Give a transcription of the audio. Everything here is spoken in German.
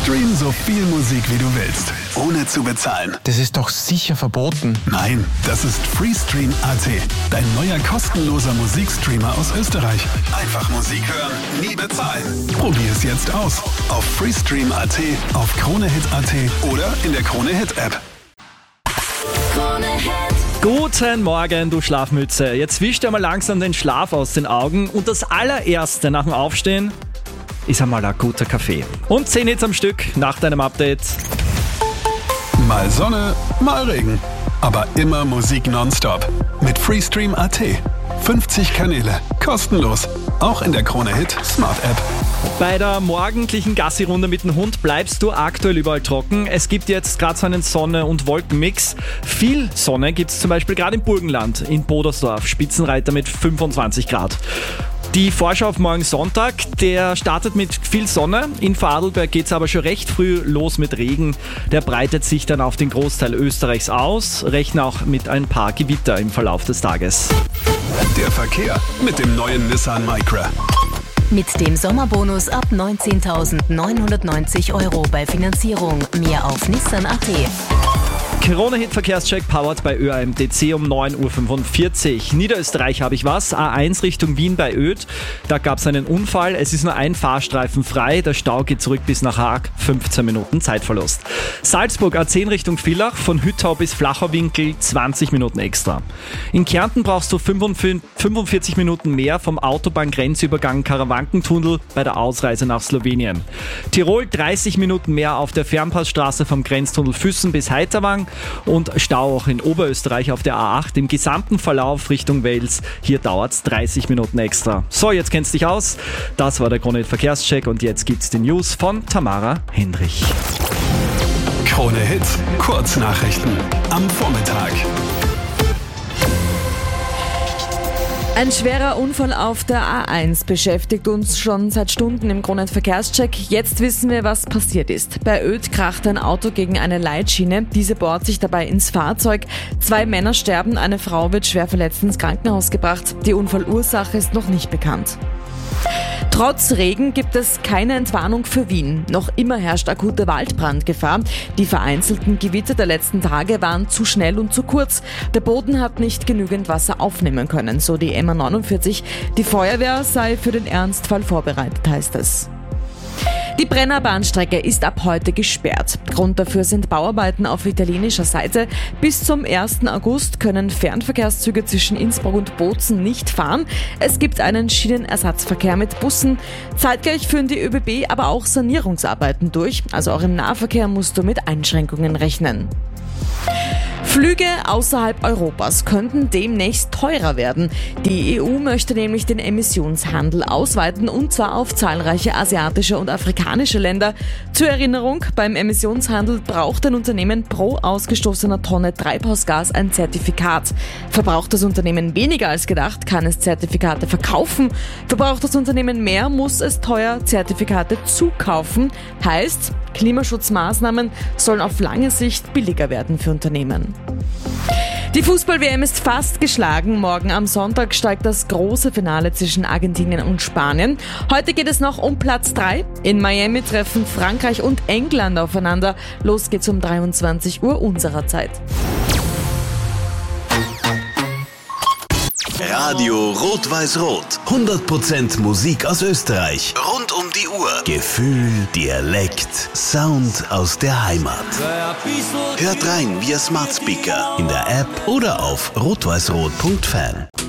Stream so viel Musik wie du willst, ohne zu bezahlen. Das ist doch sicher verboten. Nein, das ist Freestream.at, dein neuer kostenloser Musikstreamer aus Österreich. Einfach Musik hören, nie bezahlen. Probier es jetzt aus auf Freestream.at, auf KroneHit.at oder in der KroneHit-App. Guten Morgen, du Schlafmütze. Jetzt wisch dir mal langsam den Schlaf aus den Augen und das allererste nach dem Aufstehen ist einmal ein guter Kaffee. Und 10 Hits am Stück nach deinem Update. Mal Sonne, mal Regen, aber immer Musik nonstop. Mit Freestream.at. 50 Kanäle, kostenlos. Auch in der KroneHit Smart App. Bei der morgendlichen Gassi-Runde mit dem Hund bleibst du aktuell überall trocken. Es gibt jetzt gerade so einen Sonne- und Wolkenmix. Viel Sonne gibt es zum Beispiel gerade im Burgenland, in Bodersdorf, Spitzenreiter mit 25 Grad. Die Vorschau auf morgen Sonntag, der startet mit viel Sonne. In Vorarlberg geht es aber schon recht früh los mit Regen. Der breitet sich dann auf den Großteil Österreichs aus. Rechne auch mit ein paar Gewitter im Verlauf des Tages. Der Verkehr mit dem neuen Nissan Micra. Mit dem Sommerbonus ab 19.990 € bei Finanzierung. Mehr auf Nissan.at. KroneHit Verkehrscheck powered bei ÖAMTC um 9.45 Uhr. Niederösterreich habe ich was. A1 Richtung Wien bei Oedt. Da gab es einen Unfall. Es ist nur ein Fahrstreifen frei. Der Stau geht zurück bis nach Haag. 15 Minuten Zeitverlust. Salzburg A10 Richtung Villach. Von Hüttau bis Flachauwinkel 20 Minuten extra. In Kärnten brauchst du 45 Minuten mehr vom Autobahngrenzübergang Karawankentunnel bei der Ausreise nach Slowenien. Tirol 30 Minuten mehr auf der Fernpassstraße vom Grenztunnel Füssen bis Heiterwang. Und Stau auch in Oberösterreich auf der A8 im gesamten Verlauf Richtung Wels. Hier dauert es 30 Minuten extra. So, jetzt kennst du dich aus. Das war der KroneHit Verkehrscheck und jetzt gibt's die News von Tamara Hendrich. KroneHit Kurznachrichten am Vormittag. Ein schwerer Unfall auf der A1 beschäftigt uns schon seit Stunden im KroneHit Verkehrscheck. Jetzt wissen wir, was passiert ist. Bei Oedt kracht ein Auto gegen eine Leitschiene. Diese bohrt sich dabei ins Fahrzeug. 2 Männer sterben, eine Frau wird schwer verletzt ins Krankenhaus gebracht. Die Unfallursache ist noch nicht bekannt. Trotz Regen gibt es keine Entwarnung für Wien. Noch immer herrscht akute Waldbrandgefahr. Die vereinzelten Gewitter der letzten Tage waren zu schnell und zu kurz. Der Boden hat nicht genügend Wasser aufnehmen können, so die MA49. Die Feuerwehr sei für den Ernstfall vorbereitet, heißt es. Die Brenner Bahnstrecke ist ab heute gesperrt. Grund dafür sind Bauarbeiten auf italienischer Seite. Bis zum 1. August können Fernverkehrszüge zwischen Innsbruck und Bozen nicht fahren. Es gibt einen Schienenersatzverkehr mit Bussen. Zeitgleich führen die ÖBB aber auch Sanierungsarbeiten durch. Also auch im Nahverkehr musst du mit Einschränkungen rechnen. Flüge außerhalb Europas könnten demnächst teurer werden. Die EU möchte nämlich den Emissionshandel ausweiten und zwar auf zahlreiche asiatische und afrikanische Länder. Zur Erinnerung, beim Emissionshandel braucht ein Unternehmen pro ausgestoßener Tonne Treibhausgas ein Zertifikat. Verbraucht das Unternehmen weniger als gedacht, kann es Zertifikate verkaufen. Verbraucht das Unternehmen mehr, muss es teuer Zertifikate zukaufen. Heißt, Klimaschutzmaßnahmen sollen auf lange Sicht billiger werden für Unternehmen. Die Fußball-WM ist fast geschlagen. Morgen am Sonntag steigt das große Finale zwischen Argentinien und Spanien. Heute geht es noch um Platz 3. In Miami treffen Frankreich und England aufeinander. Los geht's um 23 Uhr unserer Zeit. Radio Rot-Weiß-Rot. 100% Musik aus Österreich. Rund um die Uhr. Gefühl, Dialekt, Sound aus der Heimat. Hört rein via Smart Speaker, in der App oder auf rotweißrot.fan.